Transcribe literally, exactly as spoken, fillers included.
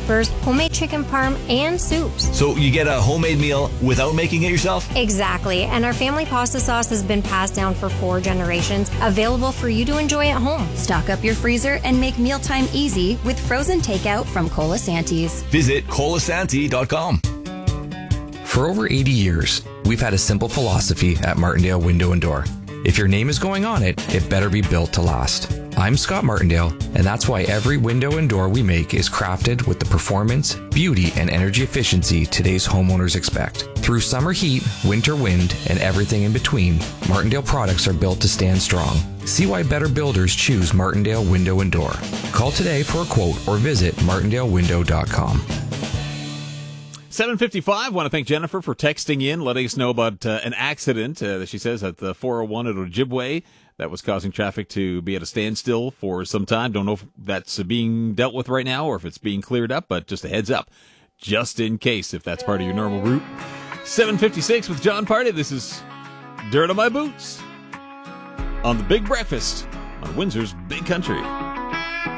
peppers, homemade chicken parm, and soups. So you get a homemade meal without making it yourself? Exactly, and our family pasta sauce has been passed down for four generations, available for you to enjoy at home. Stock up your freezer and make mealtime easy with frozen takeout from Colasanti's. Visit colasanti dot com. For over eighty years, we've had a simple philosophy at Martindale Window and Door. If your name is going on it, it better be built to last. I'm Scott Martindale, and that's why every window and door we make is crafted with the performance, beauty, and energy efficiency today's homeowners expect. Through summer heat, winter wind, and everything in between, Martindale products are built to stand strong. See why better builders choose Martindale Window and Door. Call today for a quote or visit martindale window dot com. seven fifty-five. Want to thank Jennifer for texting in, letting us know about uh, an accident uh, that she says at the four oh one at Ojibwe that was causing traffic to be at a standstill for some time. Don't know if that's being dealt with right now or if it's being cleared up, but just a heads up, just in case, if that's part of your normal route. seven fifty-six with John Party. This is Dirt on My Boots on the Big Breakfast on Windsor's Big Country.